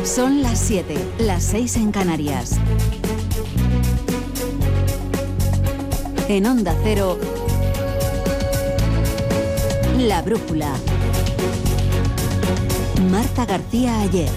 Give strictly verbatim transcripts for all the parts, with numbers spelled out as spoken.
Son las siete, las seis en Canarias. En Onda Cero, La Brújula. Marta García Ayer.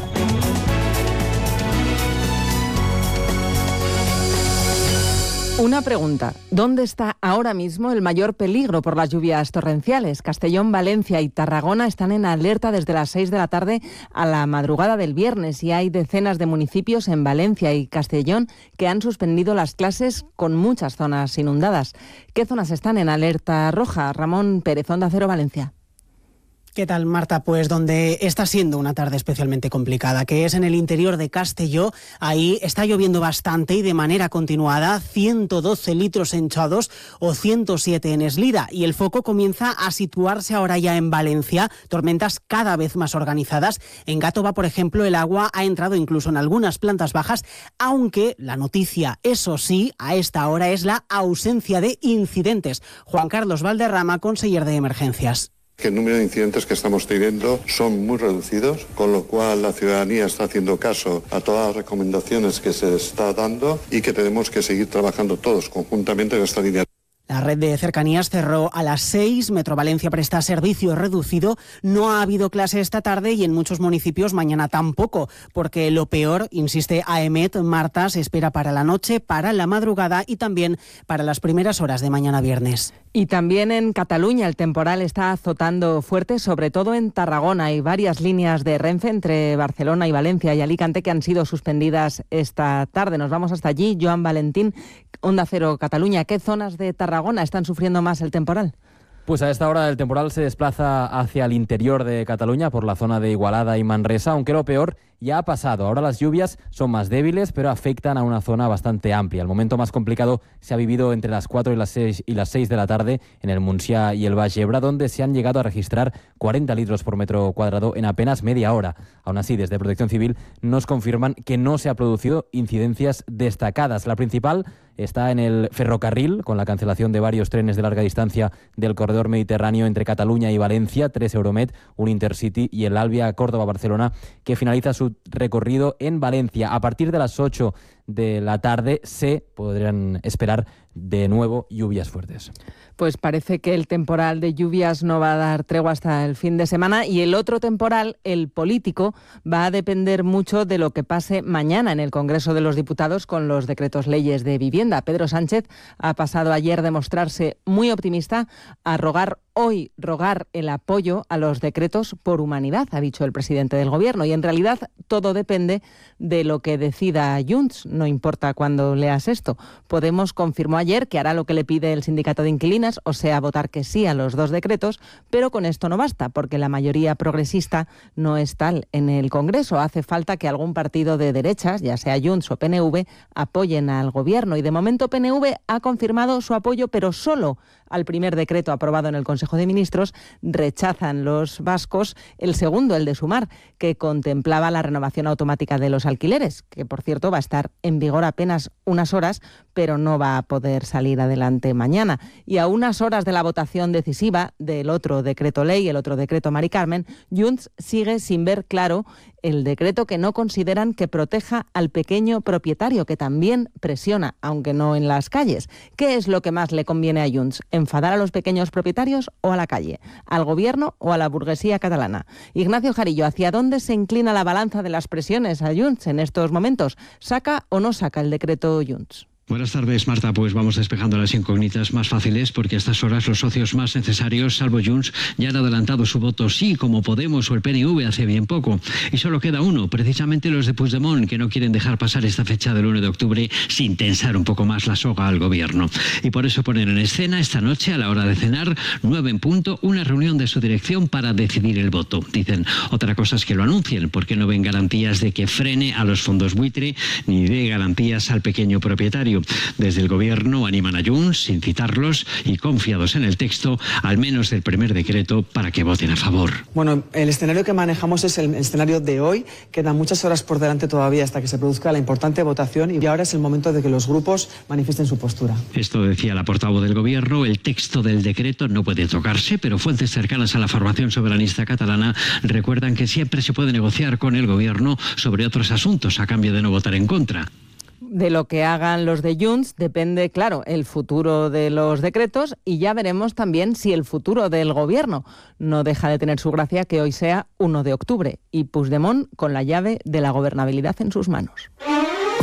Una pregunta. ¿Dónde está ahora mismo el mayor peligro por las lluvias torrenciales? Castellón, Valencia y Tarragona están en alerta desde las seis de la tarde a la madrugada del viernes y hay decenas de municipios en Valencia y Castellón que han suspendido las clases con muchas zonas inundadas. ¿Qué zonas están en alerta roja? Ramón Pérez, Onda Cero, Valencia. ¿Qué tal, Marta? Pues donde está siendo una tarde especialmente complicada, que es en el interior de Castelló. Ahí está lloviendo bastante y de manera continuada, ciento doce litros en Chodos o ciento siete en Eslida. Y el foco comienza a situarse ahora ya en Valencia, tormentas cada vez más organizadas. En Gátova, por ejemplo, el agua ha entrado incluso en algunas plantas bajas, aunque la noticia, eso sí, a esta hora es la ausencia de incidentes. Juan Carlos Valderrama, conseller de Emergencias. Que el número de incidentes que estamos teniendo son muy reducidos, con lo cual la ciudadanía está haciendo caso a todas las recomendaciones que se está dando y que tenemos que seguir trabajando todos conjuntamente en esta línea. La red de cercanías cerró a las seis, Metro Valencia presta servicio reducido, no ha habido clase esta tarde y en muchos municipios mañana tampoco, porque lo peor, insiste A E M E T, Marta, se espera para la noche, para la madrugada y también para las primeras horas de mañana viernes. Y también en Cataluña el temporal está azotando fuerte, sobre todo en Tarragona. Hay varias líneas de Renfe entre Barcelona y Valencia y Alicante que han sido suspendidas esta tarde. Nos vamos hasta allí. Joan Valentín, Onda Cero Cataluña. ¿Qué zonas de Tarragona están sufriendo más el temporal? Pues a esta hora el temporal se desplaza hacia el interior de Cataluña, por la zona de Igualada y Manresa, aunque lo peor ya ha pasado. Ahora las lluvias son más débiles, pero afectan a una zona bastante amplia. El momento más complicado se ha vivido entre las cuatro y las seis y las seis de la tarde en el Montsià y el Baix Ebre, donde se han llegado a registrar cuarenta litros por metro cuadrado en apenas media hora. Aún así, desde Protección Civil nos confirman que no se ha producido incidencias destacadas. La principal está en el ferrocarril, con la cancelación de varios trenes de larga distancia del corredor mediterráneo entre Cataluña y Valencia, tres Euromed, un Intercity y el Albia Córdoba-Barcelona, que finaliza su recorrido en Valencia. A partir de las ocho de la tarde se podrán esperar de nuevo lluvias fuertes. Pues parece que el temporal de lluvias no va a dar tregua hasta el fin de semana y el otro temporal, el político, va a depender mucho de lo que pase mañana en el Congreso de los Diputados con los decretos leyes de vivienda. Pedro Sánchez ha pasado ayer de mostrarse muy optimista a rogar hoy rogar el apoyo a los decretos por humanidad, ha dicho el presidente del Gobierno. Y en realidad todo depende de lo que decida Junts. No importa cuándo leas esto. Podemos confirmó ayer que hará lo que le pide el sindicato de inquilinas, o sea, votar que sí a los dos decretos, pero con esto no basta, porque la mayoría progresista no es tal en el Congreso. Hace falta que algún partido de derechas, ya sea Junts o P N V, apoyen al Gobierno. Y de momento P N V ha confirmado su apoyo, pero solo al primer decreto aprobado en el Consejo de Ministros. Rechazan los vascos el segundo, el de Sumar, que contemplaba la renovación automática de los alquileres, que por cierto va a estar en vigor apenas unas horas, pero no va a poder salir adelante mañana. Y a unas horas de la votación decisiva del otro decreto ley, el otro decreto Mari Carmen, Junts sigue sin ver claro el decreto que no consideran que proteja al pequeño propietario, que también presiona, aunque no en las calles. ¿Qué es lo que más le conviene a Junts? ¿Enfadar a los pequeños propietarios o a la calle? ¿Al gobierno o a la burguesía catalana? Ignacio Jarillo, ¿hacia dónde se inclina la balanza de las presiones a Junts en estos momentos? ¿Saca o no saca el decreto Junts? Buenas tardes, Marta. Pues vamos despejando las incógnitas más fáciles, porque a estas horas los socios más necesarios, salvo Junts, ya han adelantado su voto sí, como Podemos o el P N V hace bien poco. Y solo queda uno, precisamente los de Puigdemont, que no quieren dejar pasar esta fecha del uno de octubre sin tensar un poco más la soga al gobierno. Y por eso ponen en escena esta noche, a la hora de cenar, nueve en punto, una reunión de su dirección para decidir el voto. Dicen, otra cosa es que lo anuncien, porque no ven garantías de que frene a los fondos buitre, ni dé garantías al pequeño propietario. necesario. Desde el Gobierno animan a Junts, sin citarlos y confiados en el texto, al menos del primer decreto, para que voten a favor. Bueno, el escenario que manejamos es el escenario de hoy. Quedan muchas horas por delante todavía hasta que se produzca la importante votación y ahora es el momento de que los grupos manifiesten su postura. Esto decía la portavoz del Gobierno. El texto del decreto no puede tocarse, pero fuentes cercanas a la formación soberanista catalana recuerdan que siempre se puede negociar con el Gobierno sobre otros asuntos a cambio de no votar en contra. De lo que hagan los de Junts depende, claro, el futuro de los decretos y ya veremos también si el futuro del Gobierno. No deja de tener su gracia que hoy sea uno de octubre y Puigdemont con la llave de la gobernabilidad en sus manos.